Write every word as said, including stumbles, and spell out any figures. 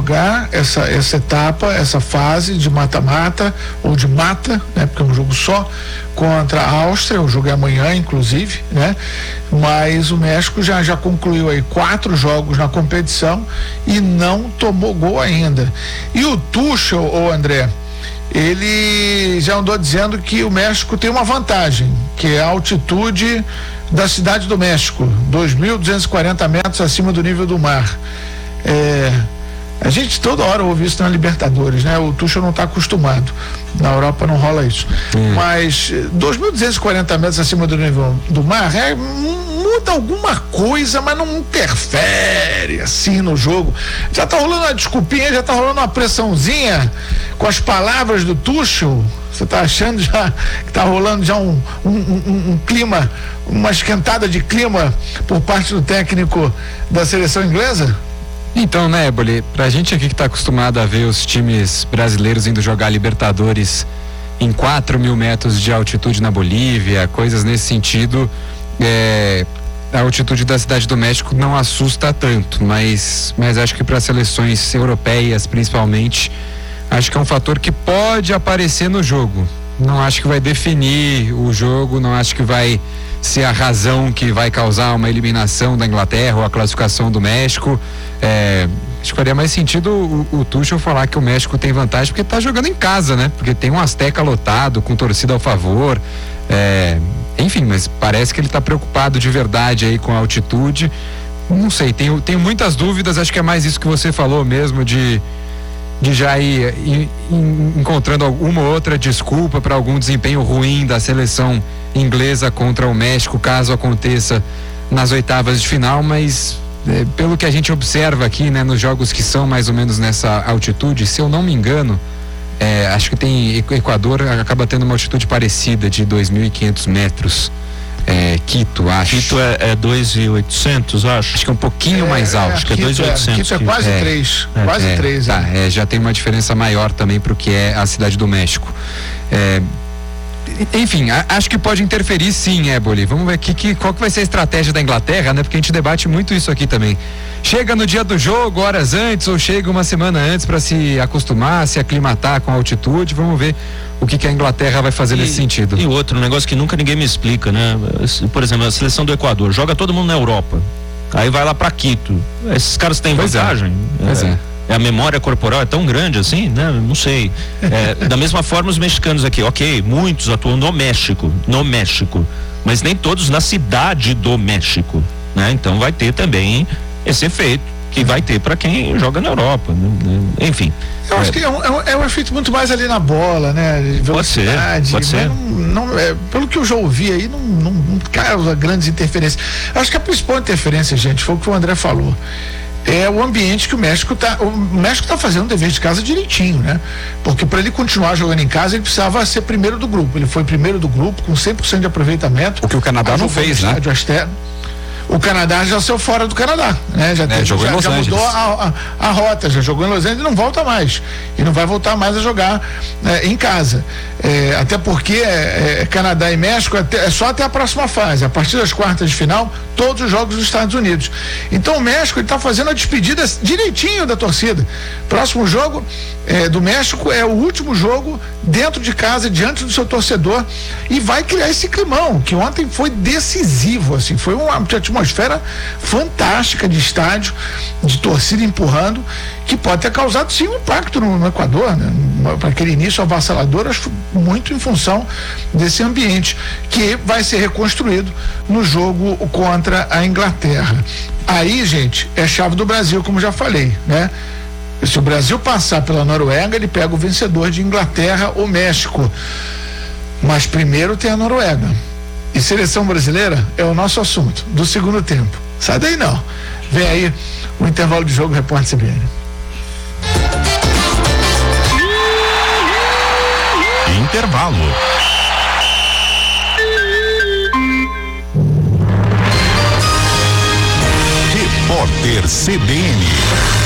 jogar essa, essa etapa, essa fase de mata-mata ou de mata, né? Porque é um jogo só, contra a Áustria. O jogo é amanhã, inclusive, né? Mas o México já, já concluiu aí quatro jogos na competição e não tomou gol ainda. E o Tuchel, ô André, ele já andou dizendo que o México tem uma vantagem, que é a altitude da cidade do México, dois mil duzentos e quarenta metros acima do nível do mar. É, a gente toda hora ouve isso na Libertadores, né? O Tuchel não está acostumado, na Europa não rola isso, hum. mas dois mil duzentos e quarenta metros acima do nível do mar é, muda alguma coisa, mas não interfere assim no jogo. Já tá rolando uma desculpinha, já tá rolando uma pressãozinha com as palavras do Tuchel. Você tá achando já que tá rolando já um, um, um, um clima, uma esquentada de clima por parte do técnico da seleção inglesa? Então, né, Eboli, pra gente aqui que tá acostumado a ver os times brasileiros indo jogar Libertadores em quatro mil metros de altitude na Bolívia, coisas nesse sentido, é, a altitude da cidade do México não assusta tanto, mas, mas acho que para seleções europeias, principalmente, acho que é um fator que pode aparecer no jogo. Não acho que vai definir o jogo, não acho que vai ser a razão que vai causar uma eliminação da Inglaterra ou a classificação do México. É, acho que faria mais sentido o, o Tuchel falar que o México tem vantagem porque tá jogando em casa, né? Porque tem um Azteca lotado, com torcida ao favor. É, enfim, mas parece que ele tá preocupado de verdade aí com a altitude. Não sei, tenho, tenho muitas dúvidas, acho que é mais isso que você falou mesmo, de de já ir, ir, ir encontrando alguma outra desculpa para algum desempenho ruim da seleção inglesa contra o México, caso aconteça nas oitavas de final, mas é, pelo que a gente observa aqui, né, nos jogos que são mais ou menos nessa altitude, se eu não me engano, é, acho que tem Equador acaba tendo uma altitude parecida de dois mil e quinhentos metros. É, Quito, acho. Quito é, é dois mil e oitocentos, acho. Acho que é um pouquinho é, mais alto. É, acho que é dois mil e oitocentos. Quito é quase é, três. É, quase é, três. Tá, é, já tem uma diferença maior também pro que é a cidade do México. É, enfim, a, acho que pode interferir sim, Eboli. Vamos ver que, que, qual que vai ser a estratégia da Inglaterra, né? Porque a gente debate muito isso aqui também. Chega no dia do jogo, horas antes, ou chega uma semana antes para se acostumar, se aclimatar com a altitude. Vamos ver o que, que a Inglaterra vai fazer e, nesse sentido. E outro negócio que nunca ninguém me explica, né? Por exemplo, a seleção do Equador joga todo mundo na Europa, aí vai lá para Quito. Esses caras têm pois vantagem. É. Pois é. É, a memória corporal é tão grande assim, né? Não sei. É, da mesma forma os mexicanos aqui, ok, muitos atuam no México, no México, mas nem todos na cidade do México, né? Então vai ter também esse efeito que vai ter para quem joga na Europa, né? Enfim. Eu acho é, que é um, é um efeito muito mais ali na bola, né? Velocidade. Pode ser, pode ser. Não, não, é, pelo que eu já ouvi aí, não, não, não causa grandes interferências. Eu acho que a principal interferência, gente, foi o que o André falou. É o ambiente que o México tá, o México tá fazendo o dever de casa direitinho, né? Porque para ele continuar jogando em casa, ele precisava ser primeiro do grupo. Ele foi primeiro do grupo com cem por cento de aproveitamento. O que o Canadá não fez, né? O Canadá já saiu fora do Canadá, né? Já, é, tem, jogou já, em Los já Angeles. mudou a, a, a rota, já jogou em Los Angeles e não volta mais. E não vai voltar mais a jogar é, em casa. É, até porque é, é, Canadá e México é, é só até a próxima fase. A partir das quartas de final, todos os jogos dos Estados Unidos. Então o México está fazendo a despedida direitinho da torcida. Próximo jogo é, do México é o último jogo dentro de casa, diante do seu torcedor, e vai criar esse climão, que ontem foi decisivo, assim, foi uma atmosfera fantástica de estádio, de torcida empurrando, que pode ter causado sim um impacto no, no Equador, né? Para aquele início avassalador, acho muito em função desse ambiente que vai ser reconstruído no jogo contra a Inglaterra. Aí, gente, é chave do Brasil, como já falei, né? Se o Brasil passar pela Noruega, ele pega o vencedor de Inglaterra ou México, mas primeiro tem a Noruega. E seleção brasileira é o nosso assunto do segundo tempo. Sai daí não. Vem aí o intervalo de jogo, Repórter C B N. Intervalo. Repórter C B N.